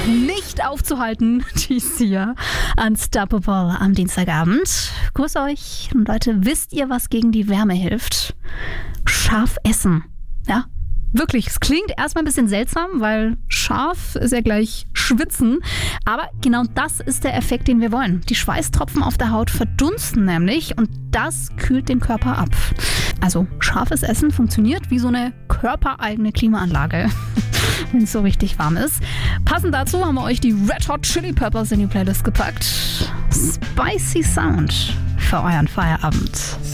nicht aufzuhalten, dies hier Unstoppable am Dienstagabend. Grüß euch. Und Leute, wisst ihr, was gegen die Wärme hilft? Scharf essen. Ja, wirklich. Es klingt erstmal ein bisschen seltsam, weil scharf ist ja gleich schwitzen. Aber genau das ist der Effekt, den wir wollen. Die Schweißtropfen auf der Haut verdunsten nämlich und das kühlt den Körper ab. Also scharfes Essen funktioniert wie so eine körpereigene Klimaanlage, wenn es so richtig warm ist. Passend dazu haben wir euch die Red Hot Chili Peppers in die Playlist gepackt. Spicy Sound für euren Feierabend.